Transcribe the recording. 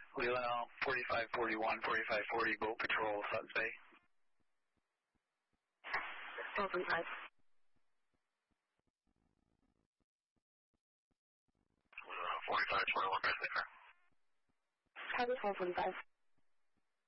Leland 4541, 4540, boat patrol, Suttons Bay. 445. 4521, Grizzly, sir. Copy 445.